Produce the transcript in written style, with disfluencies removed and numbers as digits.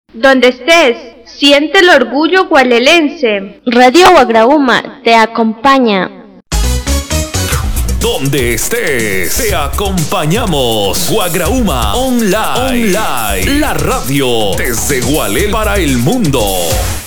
Donde estés, siente el orgullo gualelense. Radio Guagrauma te acompaña. Donde estés, te acompañamos. Guagrauma Online. La radio desde Gualel para el mundo.